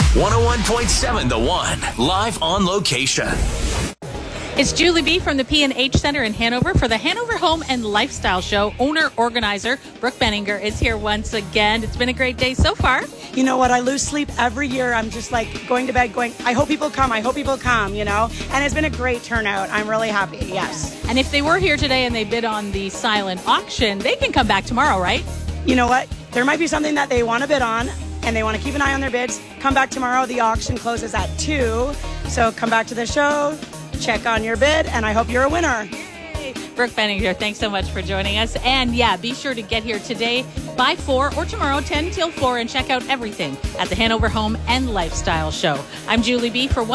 101.7 The One, live on location. It's Julie B. from the P&H Center in Hanover for the Hanover Home and Lifestyle Show. Owner-organizer Brooke Benninger is here once again. It's been a great day so far. You know what? I lose sleep every year. I'm just like going to bed going, I hope people come, you know? And it's been a great turnout. I'm really happy, yes. And if they were here today and they bid on the silent auction, they can come back tomorrow, right? You know what? There might be something that they want to bid on and they want to keep an eye on their bids. Come back tomorrow. The auction closes at 2. So come back to the show, check on your bid, and I hope you're a winner. Hey, Brooke Benninger, thanks so much for joining us. And yeah, be sure to get here today by 4 or tomorrow 10 till 4 and check out everything at the Hanover Home and Lifestyle Show. I'm Julie B. for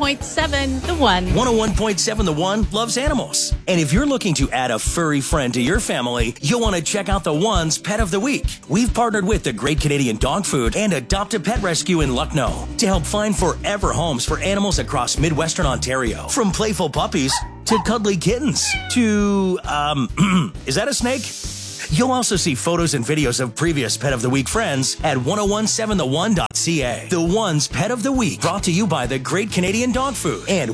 101.7 The One. 101.7 The One loves animals. And if you're looking to add a furry friend to your family, you'll want to check out The One's Pet of the Week. We've partnered with the Great Canadian Dog Food and Adopt a Pet Rescue in Lucknow to help find forever homes for animals across Midwestern Ontario. From playful puppies to cuddly kittens to, is that a snake? You'll also see photos and videos of previous Pet of the Week friends at 1017theone.ca. The One's Pet of the Week, brought to you by the Great Canadian Dog Food and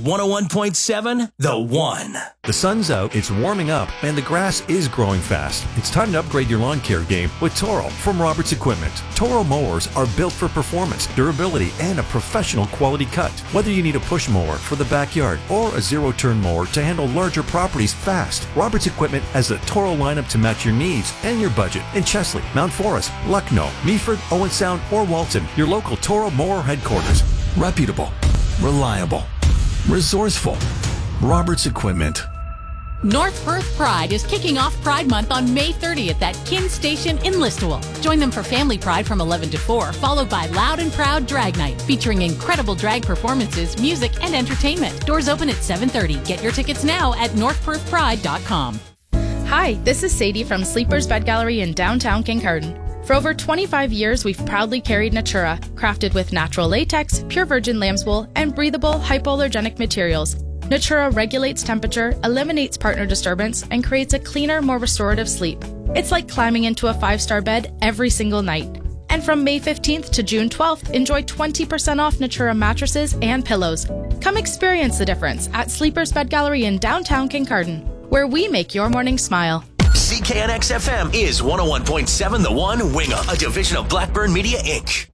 101.7 The One. The sun's out, it's warming up, and the grass is growing fast. It's time to upgrade your lawn care game with Toro from Roberts Equipment. Toro mowers are built for performance, durability, and a professional quality cut. Whether you need a push mower for the backyard or a zero-turn mower to handle larger properties fast, Roberts Equipment has a Toro lineup to match your needs and your budget in Chesley, Mount Forest, Lucknow, Meaford, Owen Sound, or Walton. Your local Toro mower headquarters. Reputable, reliable, resourceful. Roberts Equipment. North Perth Pride is kicking off Pride Month on May 30th at Kin Station in Listowel. Join them for Family Pride from 11 to 4, followed by Loud and Proud Drag Night, featuring incredible drag performances, music, and entertainment. Doors open at 7:30. Get your tickets now at northperthpride.com. Hi, this is Sadie from Sleepers Bed Gallery in downtown Kincardine. For over 25 years, we've proudly carried Natura, crafted with natural latex, pure virgin lamb's wool, and breathable, hypoallergenic materials. Natura regulates temperature, eliminates partner disturbance, and creates a cleaner, more restorative sleep. It's like climbing into a 5-star bed every single night. And from May 15th to June 12th, enjoy 20% off Natura mattresses and pillows. Come experience the difference at Sleepers Bed Gallery in downtown Kincardine, where we make your morning smile. CKNX FM is 101.7 The One, Winga, a division of Blackburn Media, Inc.